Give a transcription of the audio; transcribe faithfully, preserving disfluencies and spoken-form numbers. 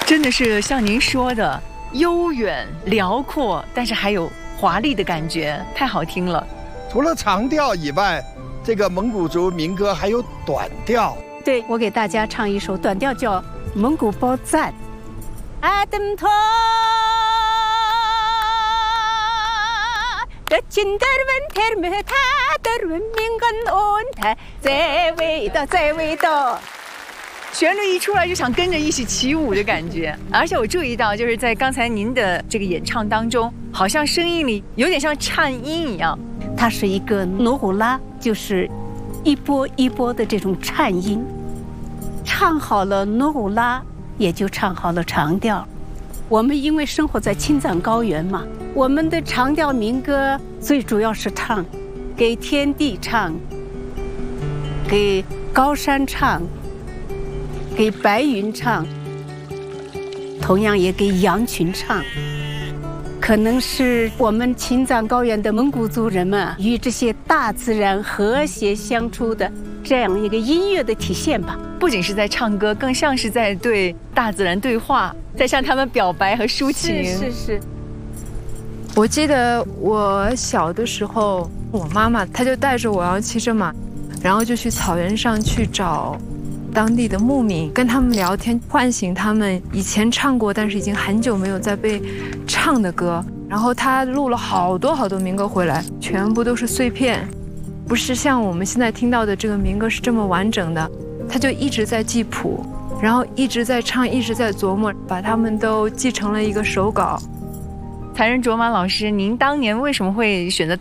真的是像您说的悠远辽阔，但是还有华丽的感觉，太好听了。 除了长调以外，这个蒙古族民歌还有短调。 对，我给大家唱一首短调，叫《蒙古包赞》。阿登托的金德文特尔他的文明跟恩他在味道在味道。 旋律一出来就想跟着一起起舞的感觉，而且我注意到，就是在刚才您的这个演唱当中，好像声音里有点像颤音一样。 它是一个努古拉，就是一波一波的这种颤音。唱好了努古拉，也就唱好了长调。我们因为生活在青藏高原嘛，我们的长调民歌最主要是唱给天地唱，给高山唱，给白云唱，同样也给羊群唱。可能是我们青藏高原的蒙古族人们与这些大自然和谐相处的这样一个音乐的体现吧。 不仅是在唱歌，更像是在对大自然对话，在向他们表白和抒情。 是是是。 我记得我小的时候，我妈妈她就带着我要骑着马，然后就去草原上去找当地的牧民，跟他们聊天，唤醒他们以前唱过但是已经很久没有再被唱的歌。然后他录了好多好多民歌回来，全部都是碎片，不是像我们现在听到的这个民歌是这么完整的。他就一直在记谱，然后一直在唱，一直在琢磨，把他们都记成了一个手稿。 才人卓玛老师，您当年为什么会选择